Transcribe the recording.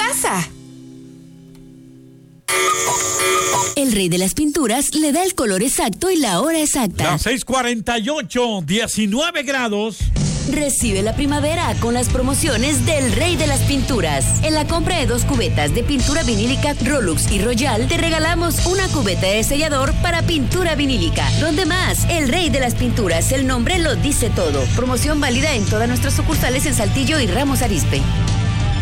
casa. El Rey de las Pinturas le da el color exacto y la hora exacta. Las 6:48, 19 grados. Recibe la primavera con las promociones del Rey de las Pinturas. En la compra de 2 cubetas de pintura vinílica Rolux y Royal, te regalamos una cubeta de sellador para pintura vinílica. ¿Dónde más? El Rey de las Pinturas, el nombre lo dice todo. Promoción válida en todas nuestras sucursales en Saltillo y Ramos Arizpe.